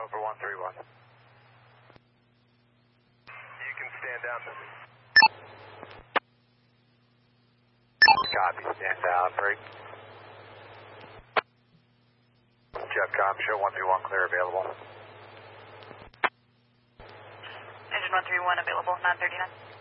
over 131. You can stand down. Copy, stand down, break. Jetcom, show 131 clear available. Engine 131 available, 939.